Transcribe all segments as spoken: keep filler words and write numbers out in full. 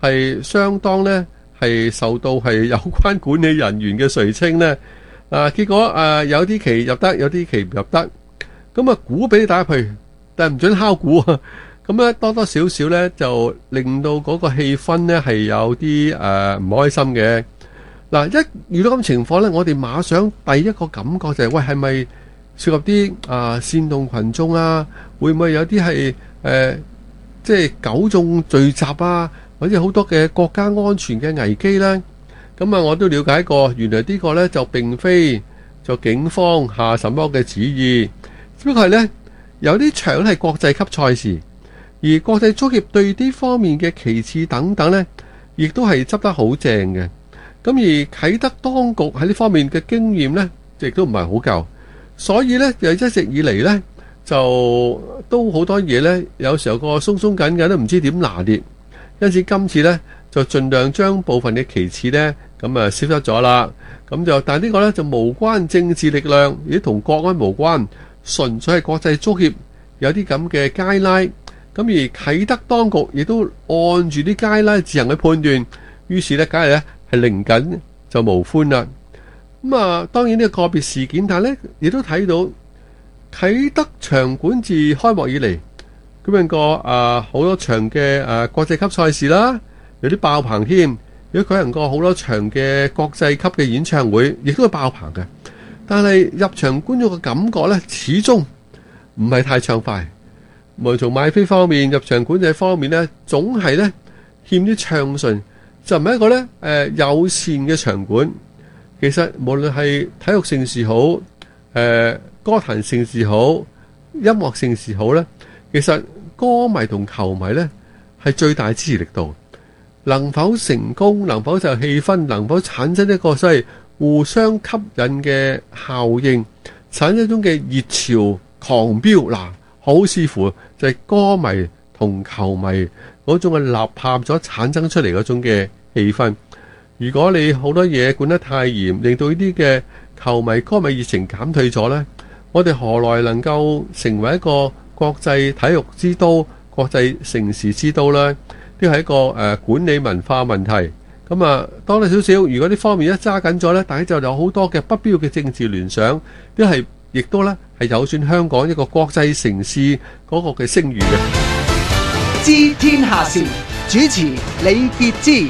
係相當呢係受到係有關管理人員嘅垂青呢。啊，結果啊有啲期入得，有啲期唔入得。咁啊鼓俾你打入去，但係唔准敲鼓啊。咁咧多多少少咧就令到嗰個氣氛咧係有啲誒唔開心嘅。嗱，一遇到咁情況咧，我哋馬上第一個感覺就係喂，係咪涉及啲啊煽動群眾啊？會唔會有啲係誒即係糾眾聚集啊？或者好多嘅國家安全嘅危機咧？咁啊，我都了解過，原來呢個咧就並非就警方下什麼嘅旨意，只不過係咧有啲場係國際級賽事。而國際足協對呢方面嘅旗幟等等呢，亦都係執得好正嘅。咁而啟德當局喺呢方面嘅經驗呢，亦都唔係好夠，所以呢，就一直以嚟呢，就都好多嘢呢，有時候個鬆鬆緊緊都唔知點拿捏。因此今次呢，就盡量將部分嘅旗幟呢，咁啊消失咗啦。咁就但係呢個呢，就無關政治力量，亦都同國安無關，純粹係國際足協有啲咁嘅街拉。咁而啟德當局亦都按住啲街拉自行去判斷，於是呢，梗係咧係零緊就無歡啦。咁啊，當然呢個個別事件，但係咧亦都睇到啟德場館自開幕以嚟，咁樣個啊好多場嘅啊國際級賽事啦，有啲爆棚添，如果舉行過好多場嘅國際級嘅演唱會，亦都係爆棚嘅。但係入場觀眾嘅感覺咧，始終唔係太暢快。無論從買飛方面、入場管制方面咧，總係咧欠啲暢順，就唔係一個咧誒、呃、友善嘅場館。其實無論係體育盛事好、誒、呃、歌壇盛事好、音樂盛事好咧，其實歌迷同球迷咧係最大支持力度。能否成功？能否就氣氛？能否產生一個所謂互相吸引嘅效應？產生一種嘅熱潮狂飆嗱。好視乎就係歌迷同球迷嗰種嘅吶喊所產生出嚟嗰種嘅氣氛。如果你好多嘢管得太嚴，令到呢啲嘅球迷歌迷熱情減退咗呢，我哋何來能夠成為一個國際體育之都、國際城市之都呢？呢係一個誒、呃、管理文化問題。咁啊，多多少少，如果呢方面一揸緊咗呢，大家就有好多嘅不必要嘅政治聯想，呢係亦都呢係有損香港一個國際城市嗰個嘅聲譽嘅。 知天下事，主持李傑之。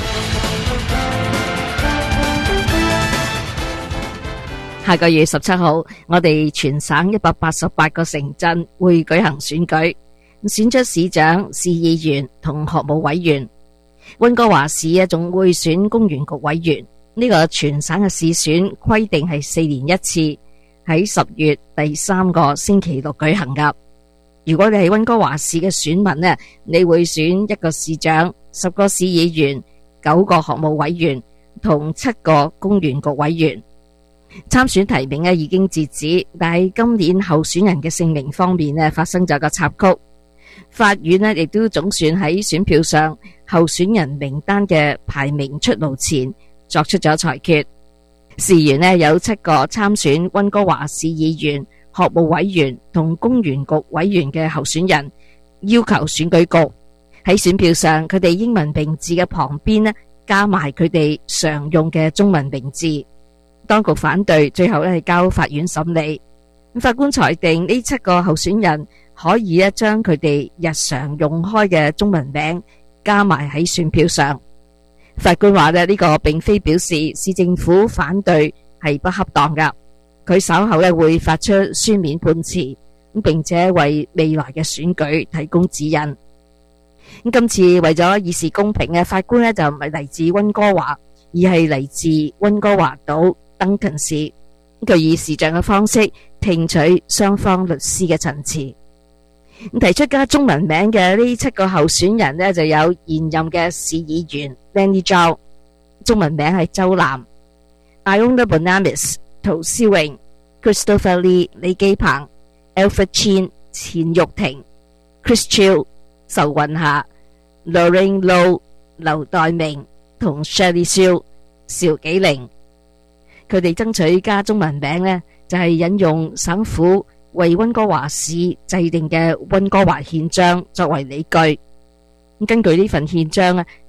下個月十七號，我哋全省一百八十八個城鎮會舉行選舉，選出市長、市議員同學務委員。溫哥華市啊，仲會選公園局委員。呢個全省嘅市選規定係四年一次，喺十月第三個星期六舉行噶。如果你係溫哥華市嘅選民呢，你會選一個市長、十個市議員、九個學務委員同七個公園局委員。參選提名呢已經截止，但係今年候選人嘅姓名方面呢發生咗個插曲。法院呢亦都總算喺選票上候選人名單嘅排名出爐前作出咗裁決。事緣呢有七個參選溫哥華市議員、學務委員同公園局委員嘅候選人，要求選舉局喺選票上佢哋英文名字嘅旁邊呢加埋佢哋常用嘅中文名字。當局反對，最後呢係交法院審理。法官裁定呢七個候選人可以咧將佢哋日常用開嘅中文名加埋喺選票上。法官話咧呢個並非表示市政府反對係不恰當噶，佢稍後咧會發出書面判詞，咁並且為未來嘅選舉提供指引。咁今次為咗議事公平嘅，法官咧就唔係嚟自溫哥華，而係嚟自溫哥華島登勤市。佢以視像嘅方式聽取雙方律師嘅陳詞。提出加中文名嘅呢七個候選人呢，就有現任嘅市議員 Lenny Zhao， 中文名係周南 ，Iona Bonamis 陶思榮 ，Christopher Lee 李基鵬 ，Alfred Chin 錢玉婷 ，Chris Chiu 仇雲霞 ，Lorraine Low 劉代明同 Shirley Siu 邵紀玲。佢哋爭取加中文名呢，就係引用省府為溫哥華市制定嘅溫哥華憲章作為理據。根據呢份憲章啊，